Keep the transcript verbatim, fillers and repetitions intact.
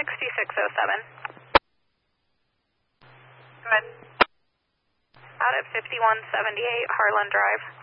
sixty-six oh seven. Go ahead. Out at fifty-one seventy-eight Harlan Drive.